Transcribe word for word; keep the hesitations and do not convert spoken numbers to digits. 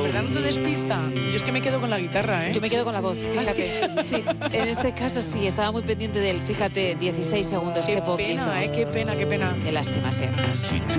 verdad no te despista? Yo es que me quedo con la guitarra, ¿eh? Yo me quedo con la voz, fíjate. ¿Ah, sí? Sí, en este caso sí, estaba muy pendiente de él. Fíjate, dieciséis segundos, qué, Qué poquito. pena, ¿eh? Qué pena, qué pena. Qué lástima, sí.